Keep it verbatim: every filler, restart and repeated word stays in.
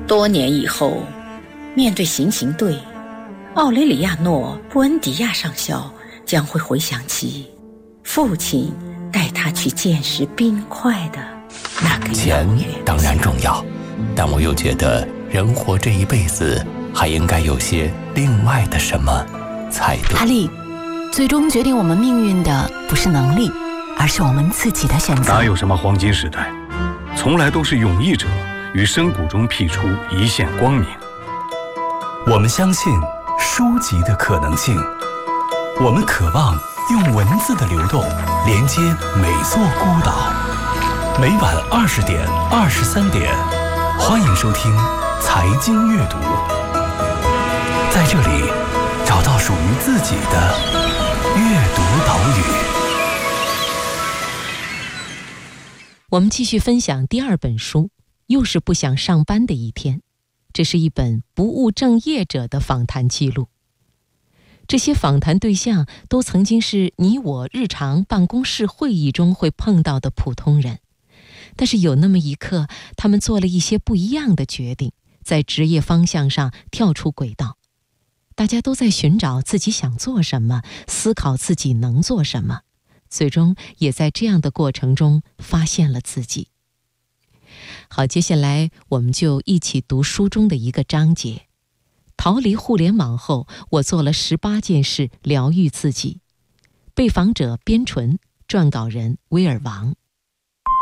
多年以后，面对行刑队，奥雷里亚诺·布恩迪亚上校将会回想起父亲带他去见识冰块的那个钱当然重要，但我又觉得人活这一辈子还应该有些另外的什么才对。 阿丽，最终决定我们命运的不是能力，而是我们自己的选择。 哪有什么黄金时代，从来都是勇毅者于深谷中辟出一线光明。 我们相信书籍的可能性，我们渴望用文字的流动连接每座孤岛。每晚二十点、二十三点，欢迎收听财经阅读，在这里找到属于自己的阅读岛屿。 我们继续分享第二本书，又是不想上班的一天。这是一本不务正业者的访谈记录。这些访谈对象都曾经是你我日常办公室会议中会碰到的普通人，但是有那么一刻，他们做了一些不一样的决定，在职业方向上跳出轨道。大家都在寻找自己想做什么，思考自己能做什么，最终也在这样的过程中发现了自己。好，接下来我们就一起读书中的一个章节。逃离互联网后，我做了十八件事疗愈自己。被访者边纯，撰稿人威尔王。